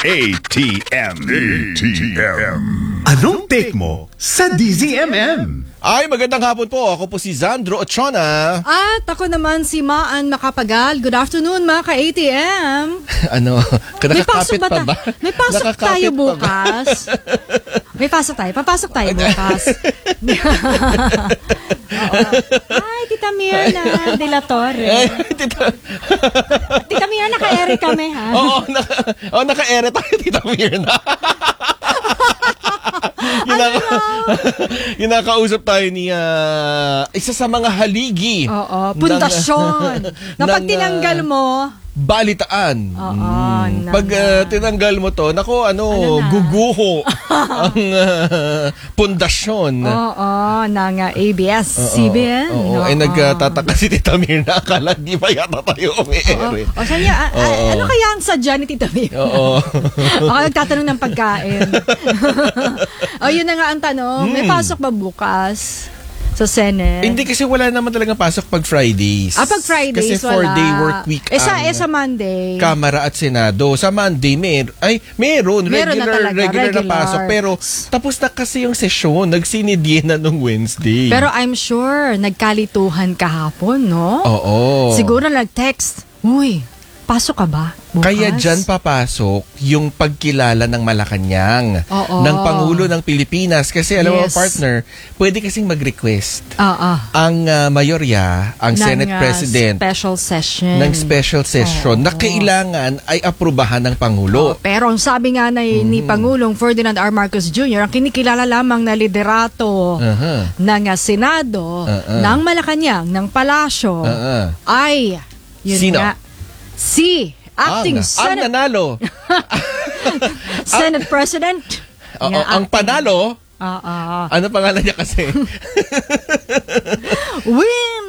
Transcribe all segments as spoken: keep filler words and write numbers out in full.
A T M. A T M. Anong take mo sa D Z M M? Ay, magandang hapon po. Ako po si Zandro Ochona. At ako naman si Maan Makapagal. Good afternoon mga ka-A T M. Ano? May pasok Nakakapit pa ba? May pasok Nakakapit tayo pa ba? bukas. May pasok tayo. Papasok tayo bukas. Oo. Ay, Tita Mirna de la Torre. Ay, tita. Tita Mirna, naka-ere kami ha. Oo, naka, oh, naka-ere tayo, Tita Mirna. Ginaka, ginakausap tayo ni uh, isa sa mga haligi. Oo, pundasyon. ng, Na pag ng, tinanggal mo, balitaan. Oo, Mm. na- Pag uh, tinanggal mo to, nako ano, Ano na? guguho ang uh, pundasyon. oo, ng uh, A B S C B N. Oo, ay nagtataka si Tita Mirna, akala di ba yata tayo umi-ere. O, saan niya? A- a- Oo. ano kaya ang sadya ni Tita Mirna? Oo. Ako nagtatanong ng pagkain. O, yun na nga ang tanong. May pasok ba bukas sa Senate? Hindi kasi wala naman talagang pasok pag Fridays. Ah, pag Fridays, kasi four-day wala. work week Eh, sa, ang eh, sa Monday. Kamara at Senado. Sa Monday, mer ay, meron. Meron na regular, talaga, regular, na regular. pasok. Pero tapos na kasi yung sesyon. Nagsinidye na nung Wednesday. Pero I'm sure, nagkalituhan kahapon, no? Oo. Siguro nag-text, uy, pasok ka ba bukas? Kaya dyan papasok yung pagkilala ng Malacanang, Oo. ng Pangulo ng Pilipinas. Kasi alam mo, Yes. partner, pwede kasing mag-request. Oo. Ang uh, mayorya, ang Ng, Senate uh, President, special session. ng special session Oo. na kailangan ay aprubahan ng Oh, Pangulo. pero ang sabi nga na, ni Mm. Pangulong Ferdinand R. Marcos Junior, ang kinikilala lamang na liderato Aha. ng uh, Senado, Uh-uh. ng Malacanang, ng Palasyo, Uh-uh. ay, yun Sino? nga, si Acting ang, ang Senate, nanalo. Senate President. Oo, Nga, ang acting- panalo, Ah, ah. ano pangalan niya kasi? Win!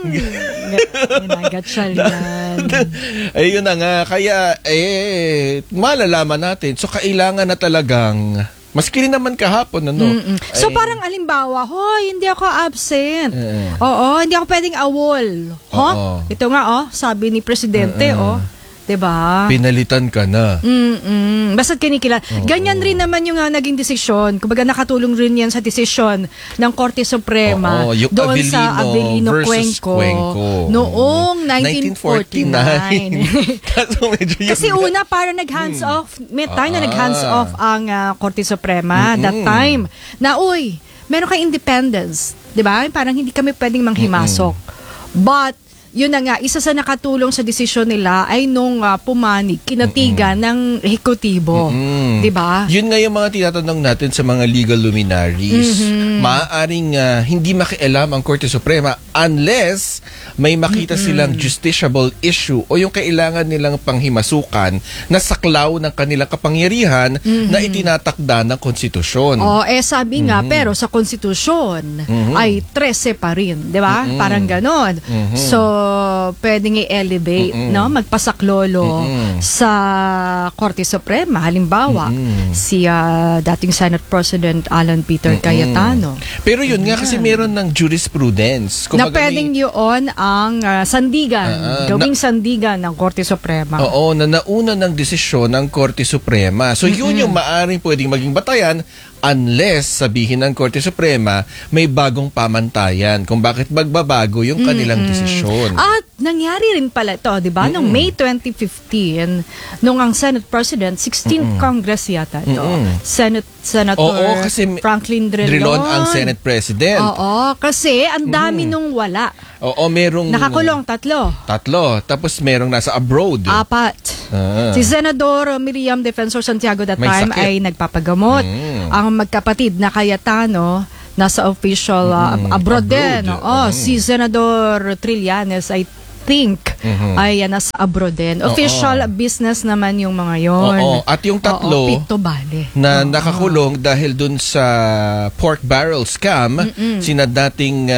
Ginagat siya yan. Ayun na nga. Kaya, eh, malalaman natin. So, kailangan na talagang, maski rin naman kahapon, ano? Mm-mm. So ay- parang alimbawa, hoy, hindi ako absent. Eh. Oo, hindi ako pwedeng awol. Ho? Oo. Ito nga, oh, sabi ni Presidente, oh. 'Di ba? pinalitan ka na. Mm-mm. Basta't kinikilala. Ganyan rin naman yung uh, naging desisyon. Kumbaga nakatulong rin yan sa desisyon ng Korte Suprema Oo, yung doon Avellino sa Avellino versus Cuenco, Cuenco. noong nineteen forty-nine. Kaso medyo yun- Kasi una para nag-hands off, may time na Ah. nag-hands off ang uh, Korte Suprema that time. Na uy, meron kang independence, 'di ba? Parang hindi kami pwedeng manghimasok. But yun na nga, isa sa nakatulong sa desisyon nila ay nung uh, pumanig, kinatigan ng ehekutibo. Mm. 'Di ba? Yun nga yung mga tinatanong natin sa mga legal luminaries. Mm-hmm. Maaaring ah, hindi makialam ang Korte Suprema unless may makita silang justiciable issue o yung kailangan nilang panghimasukan na saklaw ng kanilang kapangyarihan na itinatakda ng konstitusyon. Oh, eh sabi nga, pero sa konstitusyon ay trese pa rin, 'di ba? Parang ganon. So, pwedeng i-elevate, no? Magpasaklolo sa Korte Suprema. Halimbawa, si ah, dating Senate President Alan Peter Cayetano. Pero yun nga kasi meron ng jurisprudence. Na Kumbaga, pwedeng may- yun ang ah, sandigan, Ah, ah, gawing sandigan ng Korte Suprema. Oo, na nauna ng desisyon ng Korte Suprema. So yun yung maaring pwedeng maging batayan unless sabihin ng Korte Suprema may bagong pamantayan kung bakit magbabago yung kanilang desisyon. At nangyari rin pala ito, di ba? Noong May twenty fifteen, nung ang Senate President, sixteenth Congress yata ito, Senate Senator Oo, kasi Franklin Drilon. Drilon ang Senate President. Oo, kasi ang dami nung wala. Oo, merong Nakakulong tatlo, tatlo. Tapos merong nasa abroad. apat. Ah. Si Senador Miriam Defensor Santiago that May time sakit. ay nagpapagamot. Mm. Ang magkapatid na Cayetano nasa official uh, Mm, abroad, abroad. din. Oo, Mm. si Senador Trillanes ay think ay uh, nasa abroad din. Official business naman yung mga yon. Oo, at yung tatlo Oo, Pito Bale. na Oo. nakakulong dahil dun sa pork barrel scam, sina dating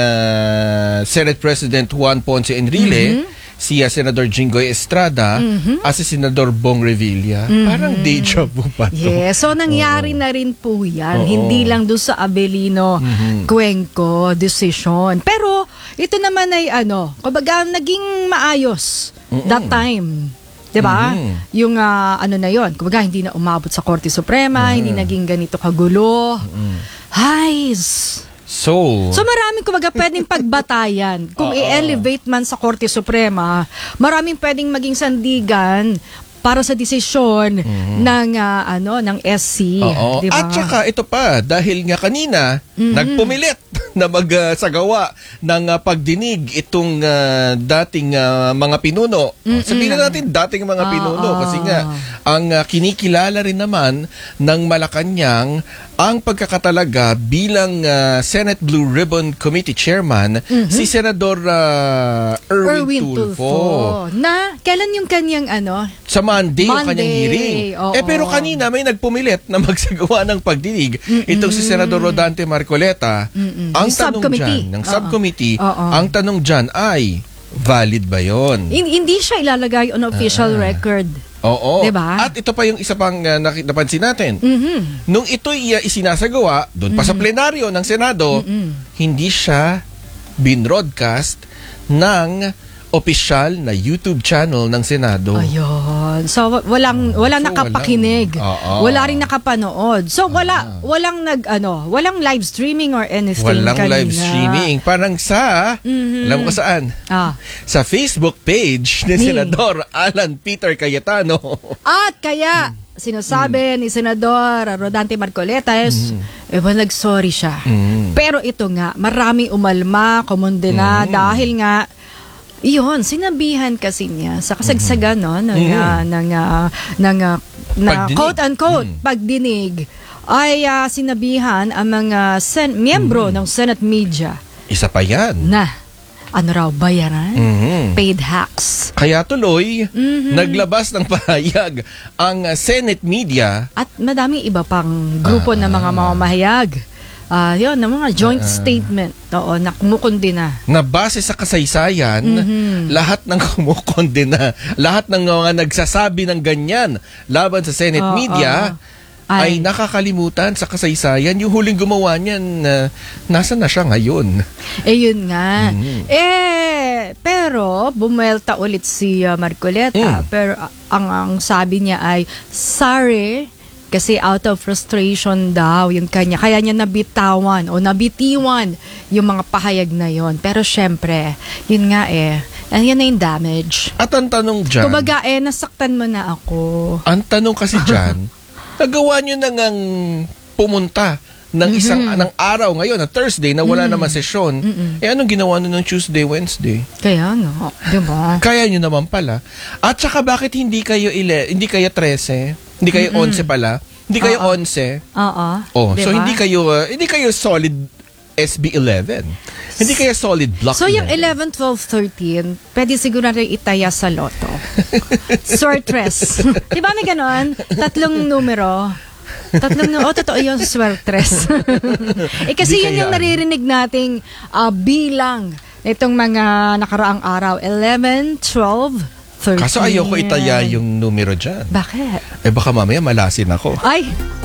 ah, Senate President Juan Ponce Enrile, si uh, Senador Jinggoy Estrada, at si Senador Bong Revilla. Parang deja vu pa to. Yes, so nangyari na rin po yan. Oo. Hindi lang doon sa Avellino Cuenco decision. Pero ito naman ay ano, kumbaga naging maayos that time. 'di ba? Mhm. Yung ah, ano na 'yon, kumbaga hindi na umabot sa Korte Suprema, hindi naging ganito kagulo. Hays. So, So maraming kumbaga pwedeng pagbatayan. Kung Oo. i-elevate man sa Korte Suprema, maraming pwedeng maging sandigan para sa desisyon ng ah, ano ng S C, oo. di ba? At saka ito pa, dahil nga kanina, nagpumilit na magsagawa ng ah, pagdinig itong ah, dating ah, mga pinuno. Sabihin na natin dating mga Ah, pinuno ah. kasi nga ang ah, kinikilala rin naman ng Malacanang ang pagkakatalaga bilang ah, Senate Blue Ribbon Committee Chairman si Senador ah, Erwin, Erwin Tulfo. Tulfo. Na, kailan yung kanyang ano? Sa Monday, yung Monday, kanyang hearing. oo. Eh pero kanina may nagpumilit na magsagawa ng pagdinig. Itong si Senador Rodante Marcoleta. Ang Yung tanong subcommittee. dyan, ng Oo. subcommittee, Oo. ang tanong dyan ay, valid ba yon? Hin- Hindi siya ilalagay on official Ah. record. Oo. Diba? At ito pa yung isa pang uh, nakit- napansin natin. Mhm. Nung ito'y uh, isinasagawa, doon pa sa plenaryo ng Senado, hindi siya binroadcast ng opisyal na YouTube channel ng Senado. Ayun. So wa- walang walang So, nakapakinig. walang- Oo. Wala ring nakapanood. So wala walang nag ano, walang live streaming or anything Walang kanina. live streaming. Parang sa, alam ko saan? Ah. Sa Facebook page ni Ni. Senador Alan Peter Cayetano. At kaya sinasabi ni Senador Rodante Marcoleta is, eh, well, nag-sorry siya. Pero ito nga, marami umalma, kumundena, dahil nga, iyon, sinabihan kasi niya sa kasagsagan no, ng, ah, ng, ah, ng ah, na Pagdinig. quote-unquote pagdinig ay ah, sinabihan ang mga sen- miyembro ng Senate media Isa pa yan. na ano raw, bayaran? Mhm. Paid hacks. Kaya tuloy, naglabas ng pahayag ang uh, Senate media. At madaming iba pang grupo ng mga mamamahayag. Ah, yun, ng mga joint statement. Oo, na kumukundina. Na base sa kasaysayan, lahat ng kumukondena, lahat ng mga nagsasabi ng ganyan laban sa Senate Oo, media oo. ay, Ay. nakakalimutan sa kasaysayan. Yung huling gumawa niyan, uh, nasa na siya ngayon? Eh, yun nga. Eh, pero, bumelta ulit si uh, Marcoleta. Mm. Pero, uh, ang, ang sabi niya ay, sorry, kasi out of frustration daw yung kanya. Kaya niya nabitawan o nabitiwan yung mga pahayag na yon. Pero, syempre, yun nga eh, yan na yung damage. At ang tanong dyan, Kumbaga, eh, nasaktan mo na ako. ang tanong kasi dyan, nagawa nyo na ngang pumunta ng isang ng araw ngayon, na Thursday, na wala naman sesyon. Eh anong ginawa nyo ng Tuesday, Wednesday? Kaya nga, di ba? Kaya nyo naman pala. At saka bakit hindi kayo ile, hindi kayo trese? Hindi kayo onse pala? Hindi kayo Oo. onse? Oo. Oh, Di so ba? hindi kayo uh, hindi kayo solid S B eleven. Hindi kayo solid block So yung eleven. eleven, twelve, thirteen, pwede siguro rin itaya sa loto. Swertres. Di ba may ganon? Tatlong numero. Tatlong numero. Oh, totoo yun, swertres. eh kasi Di yun kaya yung ano. naririnig nating ah, bilang itong mga nakaraang araw. eleven, twelve, thirteen. Kaso ayoko itaya yung numero dyan. Bakit? Eh baka mamaya malasin ako. Ay!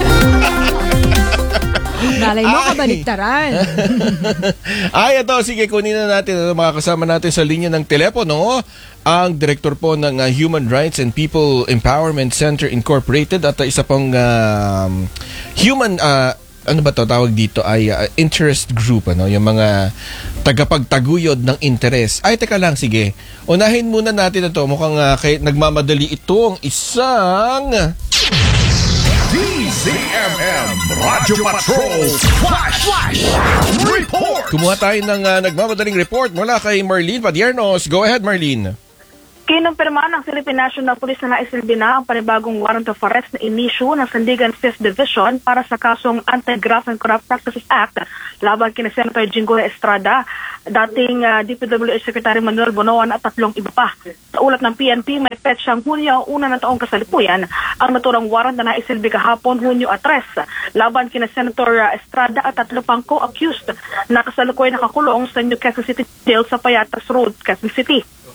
Malay mo, Ay. kabaliktaran. Ay, ito, sige, kunin na natin. Ano, mga kasama natin sa linya ng telepono, ang director po ng uh, Human Rights and People Empowerment Center Incorporated at uh, isa pong um, human, uh, ano ba to tawag dito, ay uh, interest group, ano, yung mga tagapagtaguyod ng interes. Ay, teka lang, sige. Unahin muna natin ito. Mukhang uh, kay, nagmamadali itong isang... D Z M M Radyo Patrol Flash Flash Report. Kumuha tayo ng uh, nagmamadaling report mula kay Marlene Padiernos. Go ahead, Marlene. Kinumpirma ng Philippine National Police na naisilbi na ang panibagong warrant of arrest na inisyu ng Sandigan fifth Division para sa kasong Anti-Graft and Corrupt Practices Act laban kina Senator Jinggoy Estrada, dating uh, D P W H Secretary Manuel Bonoan at tatlong iba pa. Sa ulat ng P N P, may petsang Hunyo una ng taong kasalukuyan ang naturang warrant na naisilbi kahapon Hunyo at tres laban kina Senator uh, Estrada at tatlo pang co-accused na kasalukuyan nakakulong sa New Quezon City Jail sa Payatas Road, Quezon City.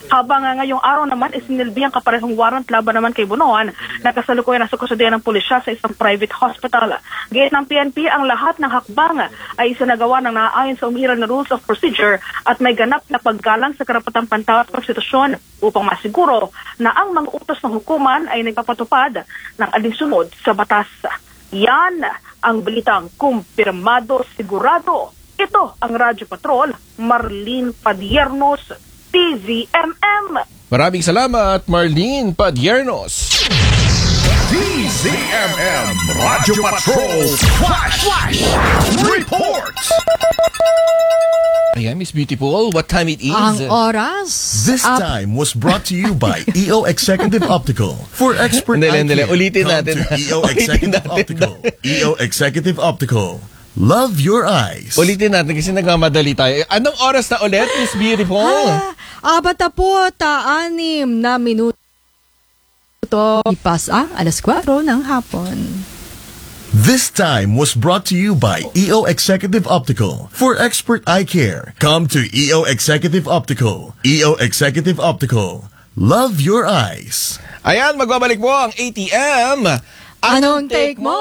Habang uh, ngayong araw naman isinilbi ang kaparehong warrant laban naman kay Bunoan na kasalukuyan nasa kusodian ng pulisya sa isang private hospital. Gayet ng P N P ang lahat ng hakbang ay isinagawa ng naaayon sa umiral na rules of procedure at may ganap na paggalang sa karapatang pantaw at konstitusyon upang masiguro na ang mga utos ng hukuman ay nagpapatupad ng alinsunod sa batas. Yan ang balitang kumpirmado sigurado. Ito ang Radyo Patrol, Marlene Padiernos, D Z M M. Maraming salamat, Marlene Padiernos. D Z M M Radyo Patrol Flash, Flash Report. Ayan, Miss Beautiful, what time it is? Ang oras. This up. time was brought to you by E O Executive Optical. For expert Hindi, eye hindi, care, ulitin come natin. to E O Ulitin Executive natin. Optical. E O Executive Optical. Love your eyes. Ulitin natin kasi nagmamadali tayo. Anong oras na ulit, Miss Beautiful? Ah, apat na po, ta, anim na minuto. Ipas ang alas kwatro ng hapon. This time was brought to you by E O Executive Optical. For expert eye care, come to E O Executive Optical. E O Executive Optical. Love your eyes. Ayan, magbabalik po ang A T M. Anong take mo?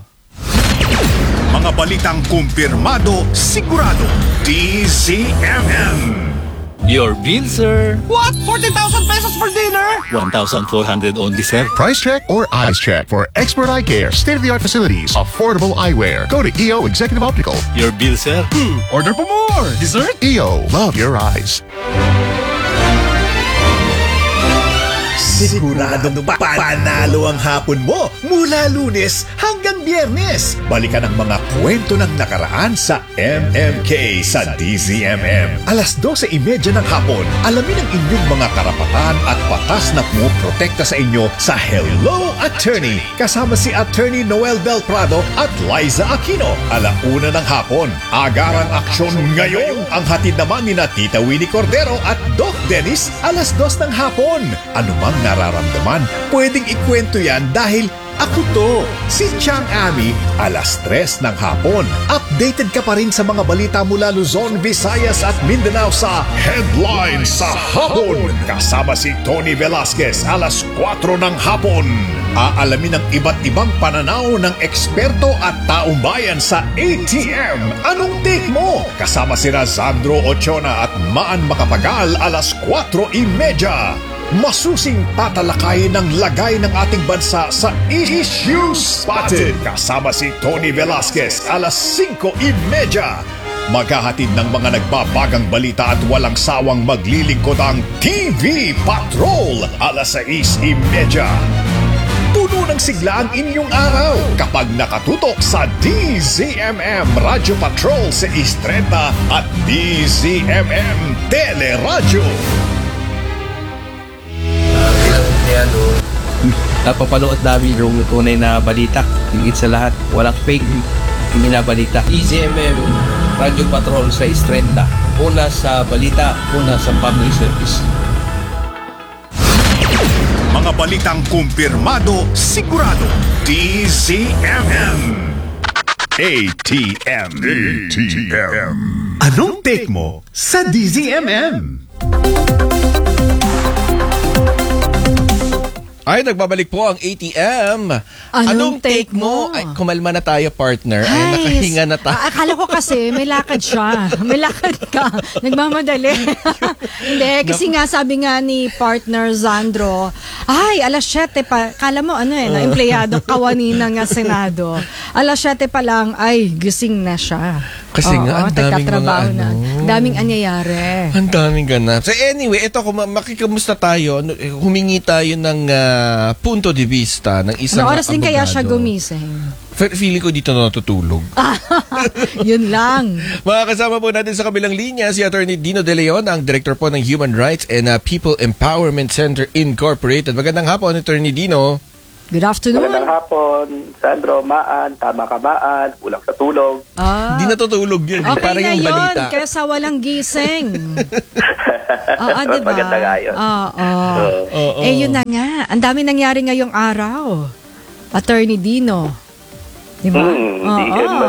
Mga balitang kumpirmado, sigurado. D Z M M. Your bill, sir. What? forty thousand pesos for dinner? one thousand four hundred only, sir. Price check or eyes check for expert eye care, state-of-the-art facilities, affordable eyewear. Go to E O Executive Optical. Your bill, sir. Order for more. Dessert? E O. Love your eyes. Siguradong pa- panalo ang hapon mo mula Lunes hanggang Biyernes. Balikan ang mga kwento ng nakaraan sa M M K sa D Z M M. Alas dose trenta ng hapon, alamin ang inyong mga karapatan at batas na pumoprotekta sa inyo sa Hello Attorney. Kasama si Attorney Noel Del Prado at Liza Aquino. Alauna ng hapon, agarang aksyon ngayon. Ang hatid naman ni na Tita Winnie Cordero at Doc Dennis alas dos ng hapon. Anumang nararamdaman, pwedeng ikwento yan dahil ako to, si Chang Ami, alas tres ng hapon. Updated ka pa rin sa mga balita mula Luzon, Visayas at Mindanao sa Headline sa hapon. Kasama si Tony Velasquez alas kwatro ng hapon. Aalamin ang iba't ibang pananaw ng eksperto at taong bayan sa A T M. Anong take mo? Kasama si Razandro Ochona at Maan Makapagal alas kwatro trenta. Masusing tatalakayin ng lagay ng ating bansa sa Issues Spotted. Kasama si Tony Velasquez alas singko trenta. Maghahatid ng mga nagbabagang balita at walang sawang maglilingkod ang T V Patrol alas sais trenta. Puno ng sigla ang inyong araw kapag nakatutok sa D Z M M Radio Patrol sais trenta at D Z M M Teleradyo. Napapanood namin yung tunay na balita. Higit sa lahat, walang fake minabalita. D Z M M Radio Patrol sa Estrenda. Una sa balita, una sa public service. Mga balitang kumpirmado, sigurado. D Z M M. A T M. A T M. Anong take mo sa D Z M M? Ay, nagbabalik po ang A T M. Anong take mo? Ay, kumalma na tayo, partner. Ay, Ay, nakahinga na tayo. a- Akala ko kasi may lakad siya. May lakad ka. Nagmamadali. Hindi, kasi nga sabi nga ni partner Zandro, ay, alas siyete pa. Kala mo ano eh, na empleyado kawani ng Senado. Alas siyete pa lang, ay, gising na siya. Kasi nga, ang daming nagtatrabaho mga na. ano. Daming anyayari. Ang daming ganap. So anyway, ito kung ma- makikamusta tayo, no, eh, humingi tayo ng ah, punto de vista ng isang Ano oras din kaya siya abogado. gumising? Fe- Feeling ko dito natutulog. Yun lang. Mga kasama po natin sa kabilang linya si Attorney Dino De Leon, ang Director po ng Human Rights and uh, People Empowerment Center Incorporated. Magandang hapon, Attorney Dino. Good afternoon. Magandang hapon, Sandro, Maan, tama ka Maan, kulang sa tulog. Ah. Hindi natutulog yun. Okay Parang na yung yun, balita. kaysa walang gising. Oo, Mas diba? maganda nga yun. Oo. Oo. Eh, yun na nga. Ang dami nangyari ngayong araw. Attorney Dino. Diba? Hmm, hindi Oo. yan, ang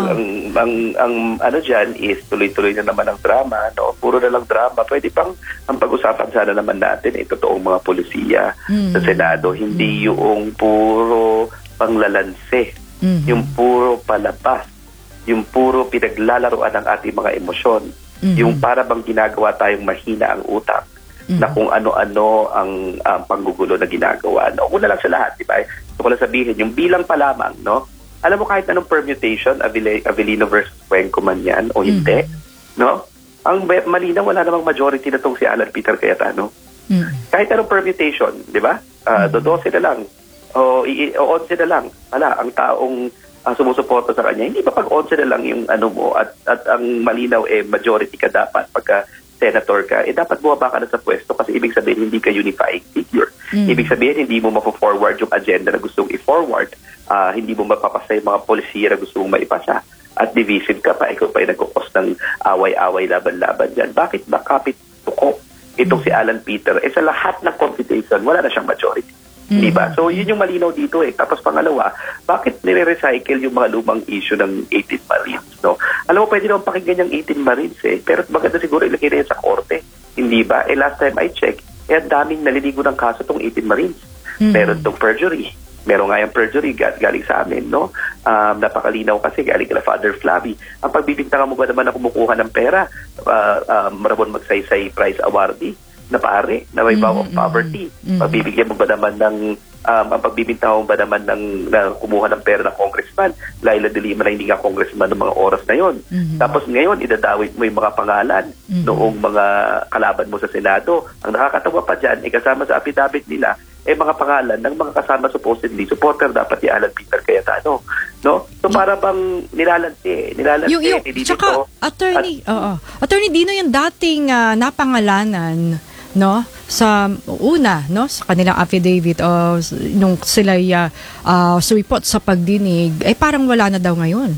ang, ang ano dyan is tuloy-tuloy na naman ang drama, no? Puro na lang drama. Pwede pang ang pag-usapan sana naman natin eh, totoong mga polisiya Mm. sa Senado. Hindi yung puro panglalanse, Mhm. yung puro palabas, yung puro pinaglalaroan ng ating mga emosyon, Mhm. yung para bang ginagawa tayong mahina ang utak, Mhm. na kung ano-ano ang ang panggugulo na ginagawa. No? Una lang sa lahat, di ba? Ito ko lang sabihin, yung bilang pa lamang, no? Alam mo kahit anong permutation, Avile- Avelino versus Cuenco man yan o hindi, no? Ang be- malinaw, wala namang majority na tong si Alan Peter Cayetano. Mm. Kahit anong permutation, di ba? Uh, dodose na lang, o, i- o onse na lang. Wala, ang taong uh, sumusuporta sa kanya, hindi ba pag onse na lang yung ano mo, at, at ang malinaw eh, majority ka dapat pagka senator ka, eh dapat bumaba ka na sa pwesto kasi ibig sabihin hindi ka unifying figure. Mm. Ibig sabihin hindi mo mapo-forward yung agenda na gusto mong i-forward, uh, hindi mo mapapasa yung mga polisiya na gusto mong maipasa, at divisive ka pa, ikaw pa yung nagkukos ng away-away, laban-laban dyan. Bakit ba kapit tuko itong si Alan Peter? Eh sa lahat ng computation, wala na siyang majority. Mm. Diba? So yun yung malinaw dito eh. Tapos pangalawa, bakit nire-recycle yung mga lumang issue ng eighteen Marines? No? Alam mo, pwede naman pakinggan yung eighteen Marines eh. Pero maganda siguro ilagay na yun sa korte. Hindi ba? Eh last time I checked, eh ang daming naliligo ng kaso tong eighteen Marines. Mm. Meron tong perjury. Meron nga yung perjury gal- galing sa amin, no? Um, napakalinaw kasi galing kila Father Flavi. Ang pagbibintangan mo ba naman na kumukuha ng pera, uh, uh, marabon magsaysay prize awardee, na pare, na may bawang poverty. Mm. Pagbibigyan mo ba naman ng, um, ang pagbibintangan mo ba naman ng, na kumuha ng pera ng congressman, Laila de Lima na hindi nga congressman ng mga oras na yon. Mhm. Tapos ngayon, idadawit mo yung mga pangalan Mhm. noong mga kalaban mo sa Senado. Ang nakakatawa pa dyan, eh, kasama sa affidavit nila, eh mga pangalan ng mga kasama supposedly supporter dapat ni Alan Peter Cayetano. No? So para bang nilalanti, nilalanti. Yung, yung, hindi tsaka, dito. attorney, oo. Attorney Dino, yung dating ah, napangalanan, no, sa una, no, sa kanilang affidavit o s- nung sila uh, uh, suwipot sa pagdinig, ay parang wala na daw ngayon.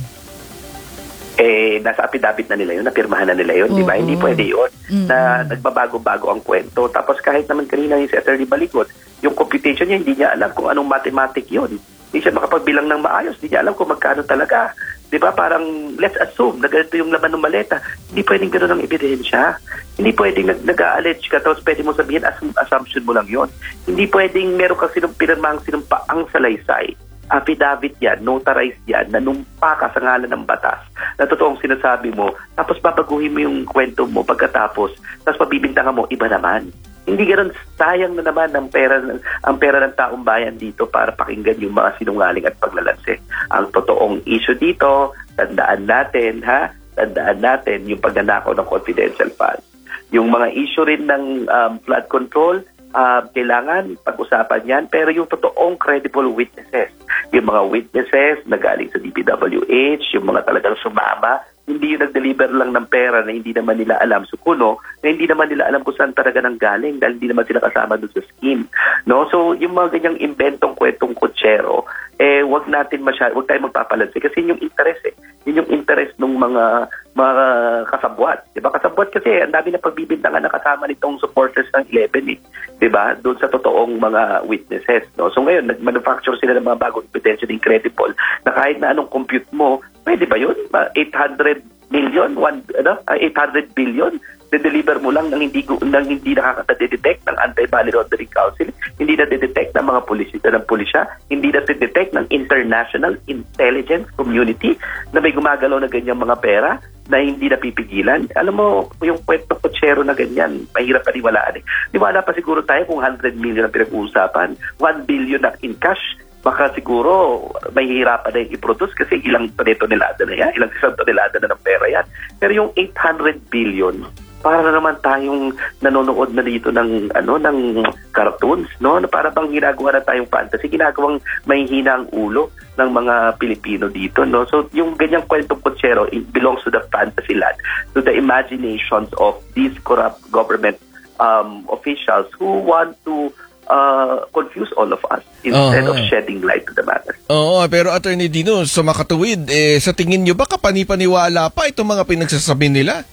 Eh, nasa affidavit na nila yun, napirmahan na nila yun, di ba? Oo. Hindi pwede yun Mm. na nagbabago-bago ang kwento. Tapos kahit naman kanina yung si Attorney Baligot, yung computation niya, hindi niya alam kung anong mathematic yun. Hindi siya makapagbilang ng maayos, hindi niya alam kung magkano talaga. Di ba? Parang, let's assume na ganito yung laman ng maleta. Hindi pwedeng gano'n ang ebidensya. Hindi pwedeng nag- nag-a-allege ka, tapos pwede mo sabihin, assume, assumption mo lang yun. Hindi pwedeng meron kang sinump, pinirmahang sinumpa ang salaysay. Affidavit yan, notarized yan, nanumpa ka sa ngalan ng batas na totoong sinasabi mo, tapos babaguhin mo yung kwento mo pagkatapos, tapos pabibintangan mo, iba naman. Hindi ganoon, sayang na naman ang pera, ang pera ng taong bayan dito para pakinggan yung mga sinungaling at paglalanse. Ang totoong issue dito, tandaan natin, ha? Tandaan natin yung pagnanakaw ng confidential funds. Yung mga issue rin ng um, flood control, uh, kailangan pag-usapan yan, pero yung totoong credible witnesses, yung mga witnesses na galing sa D P W H, yung mga talagang sumama, hindi yung nag-deliver lang ng pera na hindi naman nila alam sukuno, na hindi naman nila alam kung saan talaga nang galing dahil hindi naman sila kasama doon sa scheme. No? So, yung mga ganyang inventong kwentong kutsero, eh, wag natin masyado, wag tayo magpapalansi kasi yun yung interest eh. Yun yung interest ng mga mga kasabwat. Diba? Kasabwat kasi, ang dami na pagbibintangan na kasama nitong supporters ng eleven eh. Diba? Doon sa totoong mga witnesses. No? So ngayon, nag-manufacture sila ng mga bagong evidence na incredible na kahit na anong compute mo, pwede ba yun? eight hundred million, one, ano, eight hundred billion, de-deliver mo lang nang hindi nang hindi nakaka-detect ng Anti-Money Laundering Council, hindi na detect ng mga pulisya ng pulisya, hindi na detect ng international intelligence community na may gumagalaw na ganyang mga pera na hindi napipigilan. Alam mo, yung kwento kutsero na ganyan, mahirap paniwalaan eh. Niwala pa siguro tayo kung one hundred million ang pinag-uusapan, one billion na in cash, baka siguro mahihirapan na yung i-produce kasi ilang tonelada na yan, ilang isang tonelada na ng pera yan. Pero yung eight hundred billion, para na naman tayong nanonood na dito ng ano ng cartoons, no? Na para bang ginagawa na tayong fantasy, ginagawang mahihina ang ulo ng mga Pilipino dito, no? So yung ganyang kwentong kutsero, it belongs to the fantasy land, to the imaginations of these corrupt government um, officials who want to uh, confuse all of us instead Uh-huh. of shedding light to the matter. Oo, pero Attorney Dino, sa makatuwid, eh, sa tingin nyo ba kapani-paniwala pa itong mga pinagsasabi nila?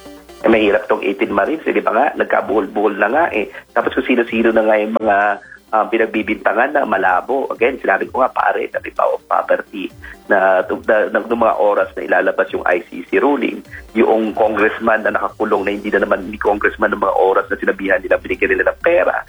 Eh, mahirap tong eighteen Marines, eh, di ba nga? Nagkabuhol-buhol na nga eh. Tapos kung sino-sino na nga yung mga uh, pinagbibintangan na malabo. Again, sinabi ko nga pare, na power of property na, na, na, na mga oras na ilalabas yung I C C ruling, yung congressman na nakakulong na hindi na naman ni congressman ng mga oras na sinabihan nila, binigyan nila ng pera,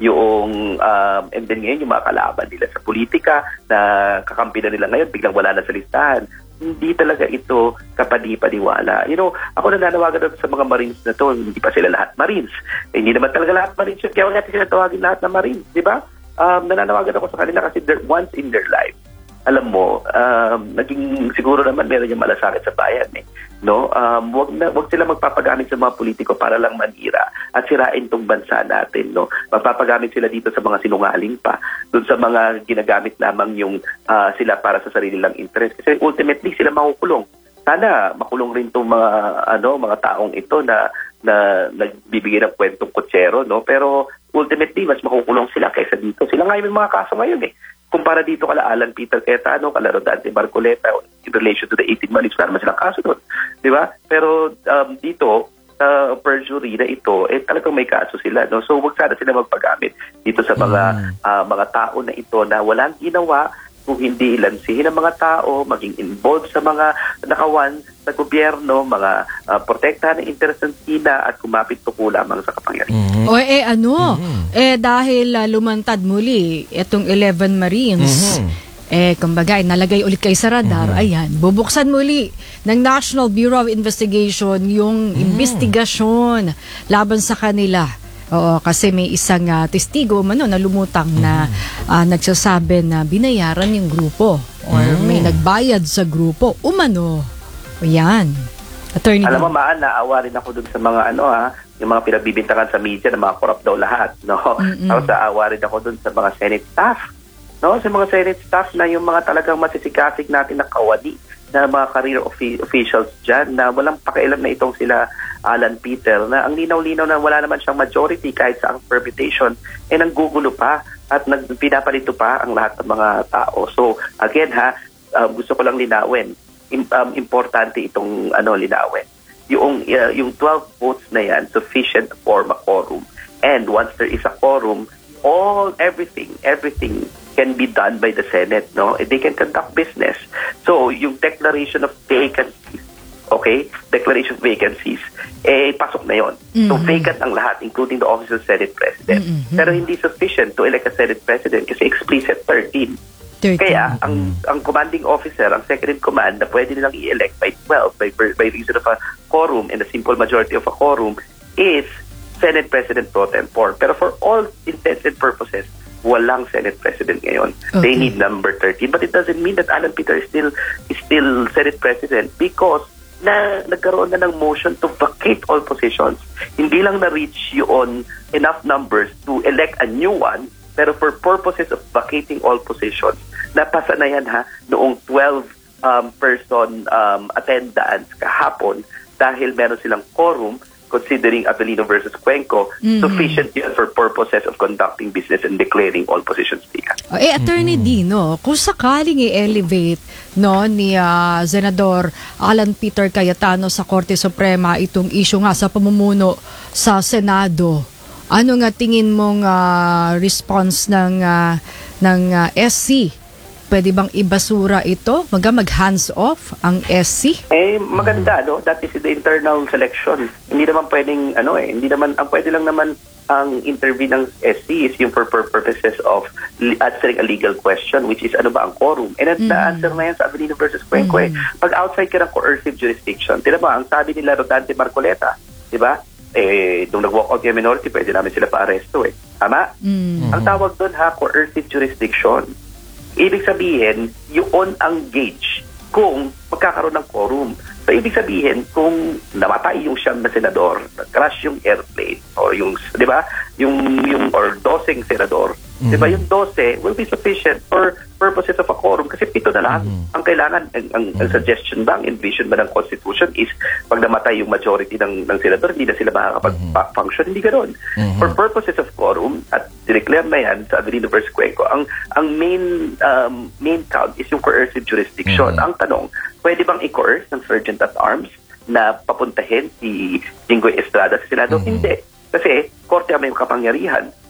yung um, and then ngayon yung mga kalaban nila sa politika na kakampi na nila ngayon, biglang wala na sa listahan. Hindi talaga ito kapani-paniwala. You know, ako nananawagan sa mga Marines na to, hindi pa sila lahat Marines. Eh, hindi naman talaga lahat Marines yun. Kaya wala natin sila tawagin lahat na Marines, di ba? Um, nananawagan ako sa kanila kasi once in their life, alam mo, um, naging siguro naman meron yung malasakit sa bayan eh. No? Um, wag, na, wag sila magpapagamit sa mga politiko para lang manira at sirain tong bansa natin. No? Magpapagamit sila dito sa mga sinungaling pa, dun sa mga ginagamit lamang yung uh, sila para sa sarili lang interest. Kasi ultimately sila makukulong. Sana makulong rin tong mga ano mga taong ito na na nagbibigay ng kwentong kutsero, no? Pero ultimately mas makukulong sila kaysa dito. Sila nga yung mga kaso ngayon eh. Kumpara dito kala Alan Peter Cayetano, kala Rodante Marcoleta in relation to the eighteen months, wala naman silang kaso doon. Di ba? Pero um, dito, sa uh, perjury na ito, eh talagang may kaso sila. No? So wag sana sila magpagamit dito sa mga mm. uh, mga tao na ito na walang ginawa kung hindi ilansihin ang mga tao, maging involved sa mga nakawan sa gobyerno, mga uh, protektahan ng interest ng China at kumapit tuko lamang sa kapangyarihan. Mm-hmm. O eh ano, mm-hmm. eh dahil uh, lumantad muli itong eleven Marines, mm-hmm. eh kumbaga nalagay ulit kay sa radar, mm-hmm. ayan, bubuksan muli ng National Bureau of Investigation yung mm-hmm. investigasyon laban sa kanila. Oo, kasi may isang uh, testigo mano na lumutang mm. na uh, nagsasabi na binayaran yung grupo or mm. may nagbayad sa grupo. Umano. O yan. Attorney. Alam mo, Maan, naawa rin ako dun sa mga ano ha, yung mga pinagbibintangan sa media na mga corrupt daw lahat. No? Tapos naawa rin ako dun sa mga Senate staff. No? Sa mga Senate staff na yung mga talagang masisikasig natin na kawani na mga career offi- officials dyan na walang pakialam na itong sila Alan Peter na ang linaw-linaw na wala naman siyang majority kahit sa ang permutation eh nanggugulo pa at pinapalito pa ang lahat ng mga tao. So again ha, uh, gusto ko lang linawin. Im- um, importante itong ano linawin. Yung, uh, yung twelve votes na yan sufficient to form a quorum. And once there is a quorum, all, everything, everything can be done by the Senate, no? They can conduct business. So, yung declaration of vacancies, okay? Declaration of vacancies, eh, pasok na yon. Mm-hmm. So, vacant ang lahat, including the office of Senate President. Mm-hmm. Pero hindi sufficient to elect a Senate President kasi explicit thirteen. thirteen. Kaya, ang ang commanding officer, ang second in command, na pwede nilang i-elect by twelve, by, by reason of a quorum and a simple majority of a quorum, is Senate President pro tempore. Pero for all intents and purposes, walang Senate President ngayon. Okay. They need number thirteen. But it doesn't mean that Alan Peter is still is still Senate President because na nagkaroon na ng motion to vacate all positions. Hindi lang na-reach yun enough numbers to elect a new one, pero for purposes of vacating all positions, napasa na yan ha, noong twelve um, person um, attendance kahapon dahil meron silang quorum considering Avelino versus Cuenco, mm-hmm. sufficient yun for purposes of conducting business and declaring all positions vacant. Oh, eh, Attorney mm-hmm. Dino, kung sakaling i-elevate no, ni uh, Senador Alan Peter Cayetano sa Korte Suprema itong issue nga sa pamumuno sa Senado, ano nga tingin mong uh, response ng, uh, ng uh, S C? Pwede bang ibasura ito? Maga mag-hands off ang S C? Eh, maganda, no? That is the internal selection. Hindi naman pwedeng, ano eh, hindi naman, ang pwede lang naman ang interview ng S C is yung for purposes of answering a legal question, which is ano ba ang quorum? And mm-hmm. the answer na yan sa Avelino versus Cuenco mm-hmm. eh. Pag outside ka ng coercive jurisdiction, tila ba, ang sabi nila Rodante Marcoleta, di ba? Eh, nung nag-walk out yung minority, pwede namin sila pa-arresto eh. Tama? Mm-hmm. Ang tawag doon ha, coercive jurisdiction. Ibig sabihin, yun ang gauge kung magkakaroon ng quorum. So, ibig sabihin, kung namatay yung siyam na senador, crash yung airplane, or yung, di ba, yung, yung, or dosing senador, mm-hmm. di ba, yung dose will be sufficient for purposes of a quorum kasi pito na lang. Mm-hmm. Ang kailangan, ang, ang, ang suggestion ba, ang envision ba ng Constitution is pag namatay yung majority ng, ng senador, hindi na sila makakapag-function, hindi ganoon. Mm-hmm. For purposes of quorum, at declare na yan sa Avelino versus Cuenco, ang, ang main, um, main count is yung coercive jurisdiction. Mm-hmm. Ang tanong, pwede bang i-coerce ng Sergeant at Arms na papuntahin si Jinggoy Estrada sa Senado? Mm-hmm. Hindi. Kasi, korte ang may kapangyarihan.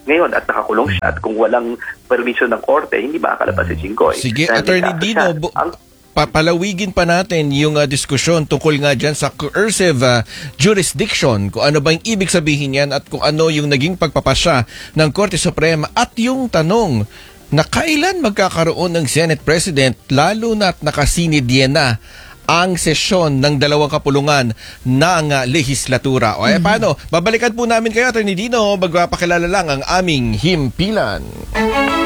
ngayon at nakakulong siya at kung walang permission ng korte, hindi makakalabas si Jinggoy. Sige, Dahil Attorney may kaso Dino, siya. bu- Ang- papalawigin pa natin yung uh, diskusyon tungkol nga dyan sa coercive uh, jurisdiction, kung ano ba yung ibig sabihin yan at kung ano yung naging pagpapasya ng Korte Suprema at yung tanong na kailan magkakaroon ng Senate President lalo na't nakasinidye na ang sesyon ng dalawang kapulungan ng uh, lehislatura. O eh, Mm-hmm. paano? Babalikan po namin kayo, Attorney Dino, magpapakilala lang ang aming himpilan.